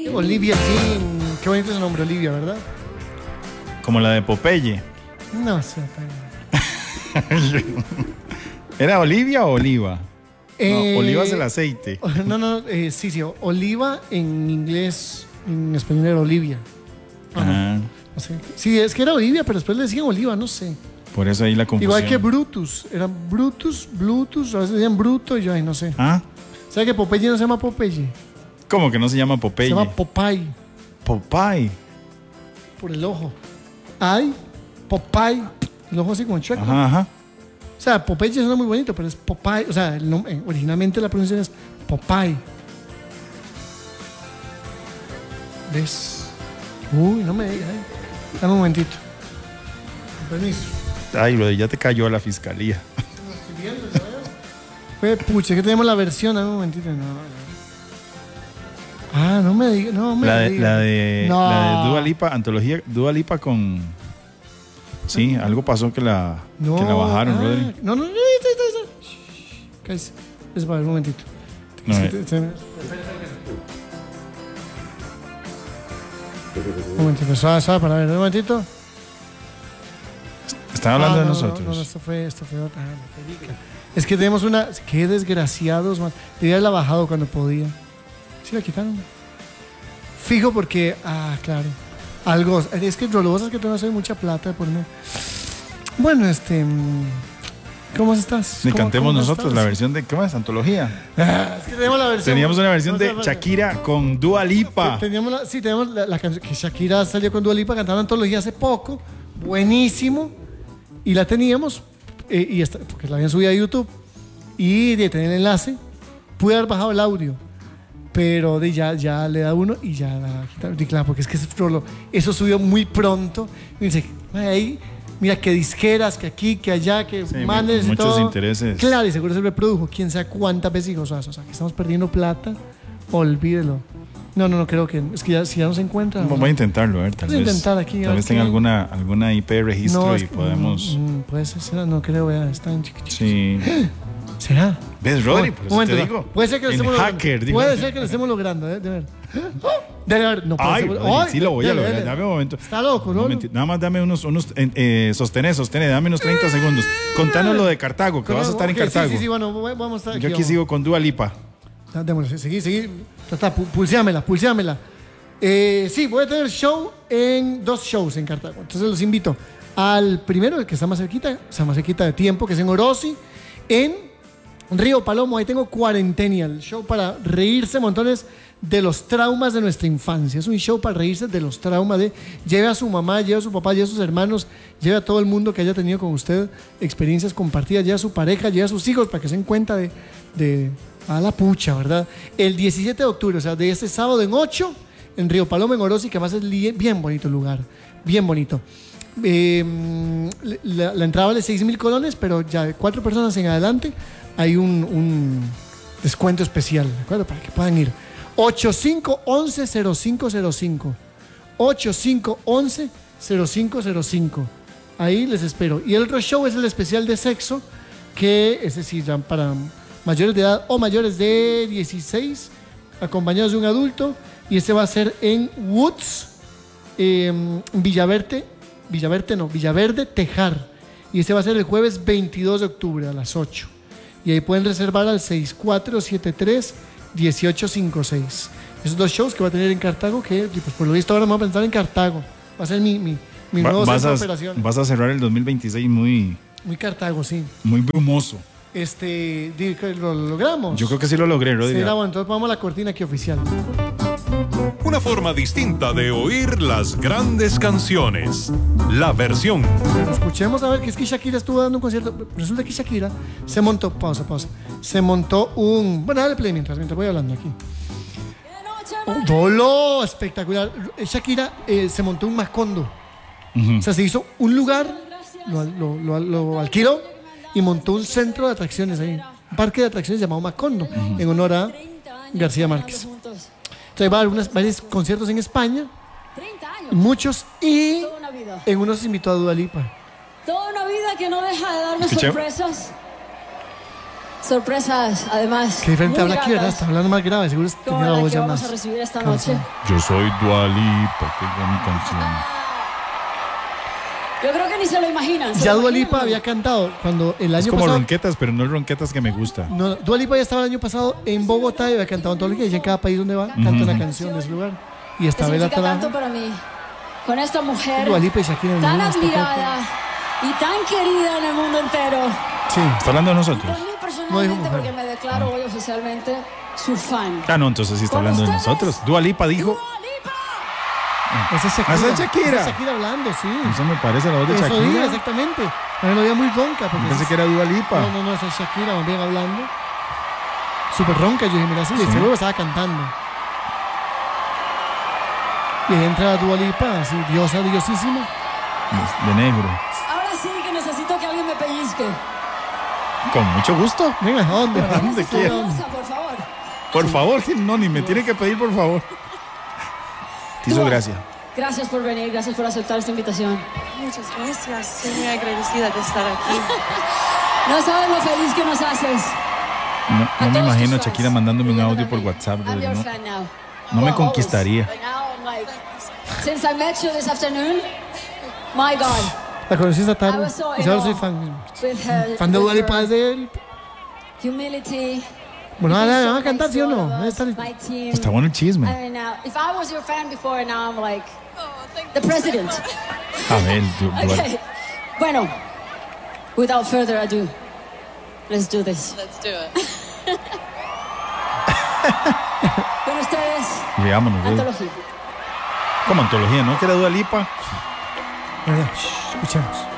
Olivia, sí. Qué bonito ese nombre, Olivia, ¿verdad? Como la de Popeye. No sé. ¿Era Olivia o Oliva? No, oliva es el aceite. No, sí, oliva en inglés, en español era Olivia. No sé. Sí, es que era Olivia, pero después le decían Oliva, no sé. Por eso ahí la confusión. Igual que Brutus, eran Brutus, a veces decían Bruto y yo, ay, no sé. ¿Sabes que Popeye no se llama Popeye? ¿Cómo que no se llama Popeye? Se llama Popeye. Popeye. Por el ojo. Ay, Popeye. El ojo así como chueco. Ajá. O sea, Popeye suena muy bonito, pero es Popeye. O sea, originalmente la pronunciación es Popeye. ¿Ves? Uy, no me digas. Dame un momentito. Con permiso. Ay, lo de ya te cayó a la fiscalía. Estoy viendo, ¿ya veo? Fue pucha, que tenemos la versión. Dame un momentito. No me digas. La de Dua Lipa, antología Dua Lipa con... Sí, algo pasó que la bajaron, Rodri. No. Cállese. Es para un momentito. No, un momentito, suave, para ver, un momentito. Están hablando de nosotros. No, esto fue otra. Es que tenemos una... Qué desgraciados, man. Debía haberla bajado cuando podía. Sí, la quitaron. Fijo porque... claro. Algo... Es que lo que tengo que hacer mucha plata por mí. Bueno, ¿cómo estás? Le cantemos nosotros estás? La versión de... ¿Cómo es? ¿Antología? Es que tenemos la versión... Teníamos una versión de Shakira con Dua Lipa. Tenemos la canción que Shakira salió con Dua Lipa cantando antología hace poco. Buenísimo. Y la teníamos, porque la habían subido a YouTube. Y de tener el enlace, pude haber bajado el audio. Pero ya le da uno y ya la quitaron. Y claro, porque es que eso subió muy pronto. Y dice, ahí, mira que disqueras, que aquí, que allá, que sí, manes y todo. Muchos intereses. Claro, y seguro se reprodujo. Quién sabe cuántas veces. O sea, que estamos perdiendo plata. Olvídelo. No, creo que... Es que si ya no se encuentra... Voy a intentarlo, a ver, tal vez tenga alguna IP de registro y podemos... Puede ser, no creo, vea, están chiquitos. Sí. ¿Será? ¿Ves, Rodri? Por eso te digo. Puede ser que lo estemos logrando. Puede ser que lo estemos logrando, de ver. No puede ser. Rodri, sí lo voy a lograr. Dame un momento. Está loco, ¿no? Nada más dame unos sostené, dame unos 30 segundos. Contanos lo de Cartago, que vas a estar en Cartago. Sí, bueno, vamos a estar aquí. Yo aquí sigo con Dua Lipa. Démosle, seguí. Pulséamela. Sí, voy a tener dos shows en Cartago. Entonces los invito al primero, el que está más cerquita de tiempo, que es en Orosi, en Río Palomo. Ahí tengo Cuarentenial, show para reírse montones de los traumas de nuestra infancia. Es un show para reírse de los traumas lleve a su mamá, lleve a su papá, lleve a sus hermanos, lleve a todo el mundo que haya tenido con usted experiencias compartidas, lleve a su pareja, lleve a sus hijos para que se den cuenta de a la pucha, ¿verdad? El 17 de octubre, o sea, de este sábado en 8, en Río Palomo, en Orosi, que además es bien bonito el lugar, bien bonito. La entrada vale 6,000 colones, pero ya de 4 personas en adelante hay un descuento especial, ¿de acuerdo? Para que puedan ir. 8511-0505. 8511-0505. Ahí les espero. Y el otro show es el especial de sexo, que es decir, para mayores de edad o mayores de 16, acompañados de un adulto, y este va a ser en Woods, Villaverde, Tejar, y este va a ser el jueves 22 de octubre a las 8, y ahí pueden reservar al 6473-1856. Esos dos shows que va a tener en Cartago, que pues por lo visto ahora me voy a pensar en Cartago, va a ser mi nuevo centro de operación. Vas a cerrar el 2026 muy Cartago, sí. Muy brumoso. ¿Lo logramos? Yo creo que sí lo logré, Rodri. Sí, bueno, entonces vamos a la cortina aquí oficial. Una forma distinta de oír las grandes canciones. La versión. Pero escuchemos a ver, que es que Shakira estuvo dando un concierto. Resulta que Shakira se montó, pausa. Se montó bueno, dale play mientras voy hablando aquí. ¡Dolo! Espectacular. Shakira se montó un Macondo. O sea, se hizo un lugar, lo alquiló y montó un centro de atracciones ahí. Un parque de atracciones llamado Macondo, en honor a García Márquez. Entonces va a haber varios conciertos en España, muchos, y en unos se invitó a Dua Lipa. Toda una vida que no deja de darme sorpresas. sorpresas, además. Qué diferente muy habla aquí, ¿verdad? gratas, Está hablando más grave, seguro como tenía la la voz que ya vamos más. a recibir esta cansada. noche. Yo soy Dua Lipa, tengo mi canción. Yo creo que ni se lo imaginan. ¿se Ya lo Dua imaginan? Lipa había cantado cuando el Es año como pasado. ronquetas, pero no el ronquetas que me gusta. No, Dua Lipa ya estaba el año pasado en Bogotá y había cantado en todo el día. Y en cada país donde va, canta una canción de ese lugar. Y esta vez la Significa tanto trajo. para mí. Con esta mujer Dua Lipa y Shakira en tan una, esta admirada y tan querida en el mundo entero. Sí. ¿Está hablando de nosotros? Por mí No dijo personalmente, mujer. porque me declaro hoy oficialmente su fan. Ah, no, entonces sí está Con hablando de ustedes, nosotros. Dua Lipa dijo. Dua Lipa. Esa es Shakira. Esa es Shakira. Esa es Shakira hablando, sí. Eso me parece la voz de Eso digo, Shakira. exactamente. A mí lo veía muy ronca. Yo Porque pensé que era Dua Lipa. no, esa es Shakira, más bien hablando. Súper ronca, yo dije, mira, sí, seguro estaba cantando. Y ahí entra Dua Lipa, así, diosa, diosísima. De negro. Ahora sí que necesito que alguien me pellizque. Con mucho gusto. Venga, ¿a dónde? ¿A dónde quiere? Rosa, por favor. Por favor, no, ni me tiene que pedir, por favor. Te hizo Dua, gracia. Gracias por venir, gracias por aceptar esta invitación. Muchas gracias, estoy muy agradecida de estar aquí. No sabes lo feliz que nos haces. No, A no me todos imagino a tus fans. Shakira mandándome un Yo audio por también. WhatsApp. I'm your No, fan now. no me Well, conquistaría. always. But now I'm like, since I met you this afternoon, my God. La conocí esta I tarde. was so Y ahora in soy awe fan. with her, Fan de with Dua Lipa her desde él. humility. Bueno, You've been ahora so van a cantar, nice ¿sí o to no? all of Ahí us, está el- my team. Está bueno el chisme. I mean, now, if I was your fan before, now I'm like the president. A ver, Okay. Bueno, without further ado, let's do this. Let's do it. Con ustedes, Veámonos. antología. Como antología, ¿no? Que era Dua Lipa. ¿Verdad? Shh, escuchemos.